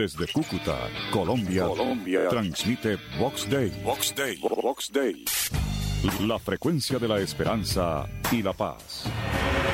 Desde Cúcuta, Colombia, transmite Vox Day. La frecuencia de la esperanza y la paz.